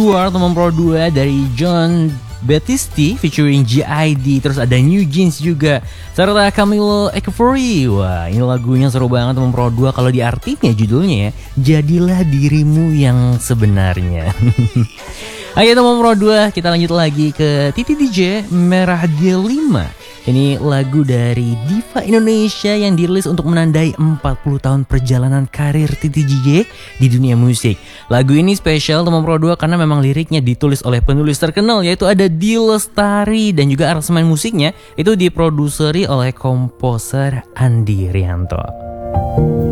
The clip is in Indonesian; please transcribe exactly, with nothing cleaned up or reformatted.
You Are teman Pro dua dari John Battisti featuring G I D. Terus ada New Jeans juga serta Camilo Echeverry. Wah, ini lagunya seru banget teman Pro dua. Kalau di artinya judulnya ya, Jadilah Dirimu Yang Sebenarnya. Oke teman Pro dua, kita lanjut lagi ke Titi D J Merah D lima. Ini lagu dari diva Indonesia yang dirilis untuk menandai empat puluh tahun perjalanan karir Titi D J di dunia musik. Lagu ini spesial teman Pro dua karena memang liriknya ditulis oleh penulis terkenal yaitu ada D Lestari, dan juga aransemen musiknya itu diproduseri oleh komposer Andi Rianto.